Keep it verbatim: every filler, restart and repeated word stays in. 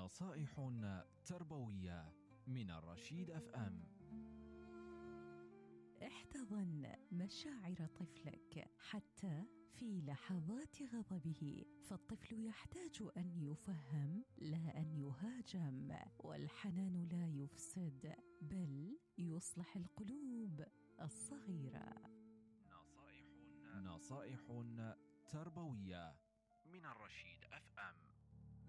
نصائح تربوية من الرشيد أف أم. احتضن مشاعر طفلك حتى في لحظات غضبه، فالطفل يحتاج أن يفهم لا أن يهاجم، والحنان لا يفسد بل يصلح القلوب الصغيرة. نصائح نصائح تربوية من الرشيد أف أم.